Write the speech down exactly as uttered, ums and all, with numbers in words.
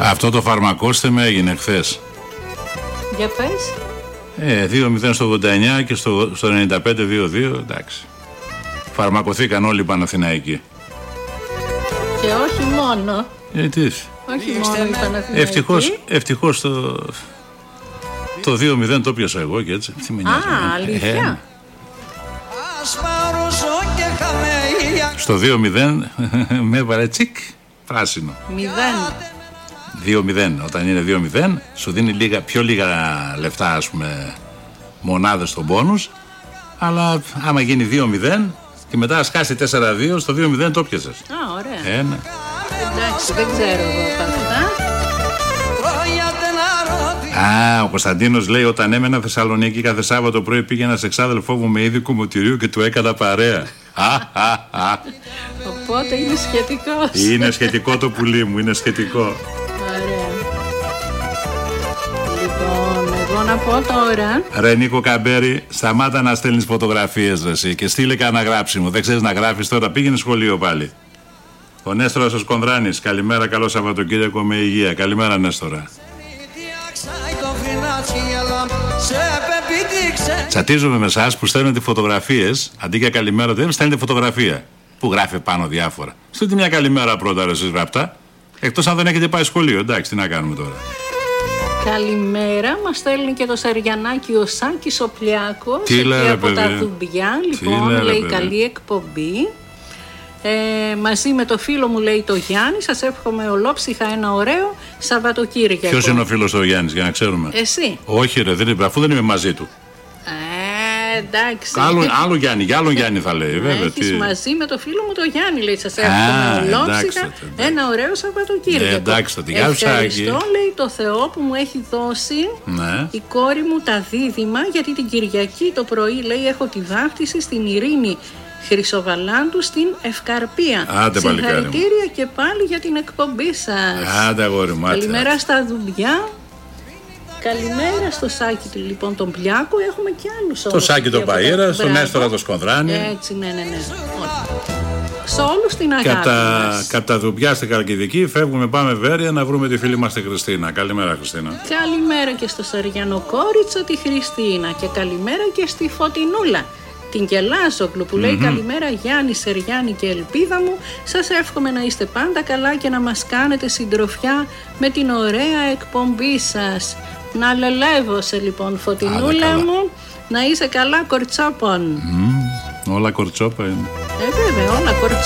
Αυτό το φαρμακόστεμε έγινε χθες. Για πες. Ε, δύο μηδέν στο ογδόντα εννιά και στο, στο ενενήντα πέντε δύο δύο, εντάξει. Φαρμακοθήκαν όλοι οι Παναθηναϊκοί. Και όχι μόνο. Ε, τι. Όχι μόνο οι Παναθηναϊκοί. Ευτυχώς, ευτυχώς το, το δύο μηδέν το πιάσα εγώ και έτσι. Τι με νοιάζει. Α, αλήθεια. Ε, στο δύο μηδέν με έβαλε τσικ πράσινο. Μηδέν. δύο μηδέν. Όταν είναι δύο μηδέν σου δίνει λίγα, πιο λίγα λεφτά, ας πούμε, μονάδες στον πόνους. Αλλά άμα γίνει δύο μηδέν και μετά σκάσει τέσσερα δύο, στο δύο μηδέν το πιάσες. Α, ωραία. Ε, ναι. Εντάξει, δεν ξέρω εγώ αυτά. Α, ο Κωνσταντίνος λέει: όταν έμενα Θεσσαλονίκη κάθε Σάββατο πρωί πήγαινα σε εξάδελφό μου με είδη κομμωτηρίου και του έκανα παρέα. Οπότε είναι σχετικός. Είναι σχετικό το πουλί μου, είναι σχετικό. Ωραία. Λοιπόν, εγώ να πω τώρα. Ρε Νίκο Καμπέρι, σταμάτα να στέλνεις φωτογραφίες ρε εσύ και στείλε κανένα γράψιμο. Δεν ξέρεις να γράφεις τώρα, πήγαινε σχολείο πάλι. Ο Νέστορας ο Σκονδράνης, καλημέρα, καλό Σαββατοκύριακο με υγεία. Καλημέρα Νέστορα. Τσατίζομαι με εσάς που στέλνετε φωτογραφίες, αντί για καλημέρα δεν στέλνετε φωτογραφία που γράφει πάνω διάφορα. Στείλτε μια καλημέρα πρώτα ρε εσείς γραπτά. Εκτός αν δεν έχετε πάει σχολείο, εντάξει, τι να κάνουμε τώρα. Καλημέρα, μας στέλνει και το Σαριανάκι ο Σάκης ο Πλιάκος. Τι λέει, από παιδί. τα Δουμπιά, λοιπόν, λέει, λέει παιδί. καλή εκπομπή. Ε, μαζί με το φίλο μου λέει το Γιάννη, σας εύχομαι ολόψυχα ένα ωραίο Σαββατοκύριακο. Ποιος είναι ο φίλος ο Γιάννης, για να ξέρουμε. Εσύ. Όχι ρε, δεν είναι, αφού δεν είμαι μαζί του. Ε, εντάξει. Άλλο, άλλο Γιάννη, για άλλον Γιάννη θα λέει, βέβαια. Έχεις Τι... μαζί με το φίλο μου το Γιάννη, λέει, σας εύχομαι ολόψυχα ένα ωραίο Σαββατοκύριακο. Ε, εντάξει, θα την Ευχαριστώ, λέει, το Θεό που μου έχει δώσει ναι. η κόρη μου τα δίδυμα, γιατί την Κυριακή το πρωί, λέει, έχω τη βάφτιση στην Ειρήνη Χρυσοβαλάντου στην Ευκαρπία. Άντε, συγχαρητήρια και πάλι για την εκπομπή σας. Άντε, αγόρι μου. Καλημέρα στα Δουμπιά. Καλημέρα στο Σάκη του, λοιπόν, τον Πλιάκο. Έχουμε και άλλους. Το Σάκη τον Παΐρα, στον Νέστορα τον Σκονδράνη. Έτσι, ναι, ναι, ναι. Σε όλους την αγάπη μας. Κατά τα Δουμπιά στην Καλκιδική φεύγουμε, πάμε Βέρεια να βρούμε τη φίλη μας τη Χριστίνα. Καλημέρα Χριστίνα. Καλημέρα και στο Σαριανοκόριτσο τη Χριστίνα. Και καλημέρα και στη Φωτεινούλα την Κελάζογλου που λέει mm-hmm. καλημέρα Γιάννη, Σεριάννη και Ελπίδα μου. Σας εύχομαι να είστε πάντα καλά και να μας κάνετε συντροφιά με την ωραία εκπομπή σας. Να λελεύωσε λοιπόν Φωτεινούλα μου, να είσαι καλά κορτσόπων. Mm, όλα κορτσόπα είναι. Ε βέβαια, όλα κορτσόπων.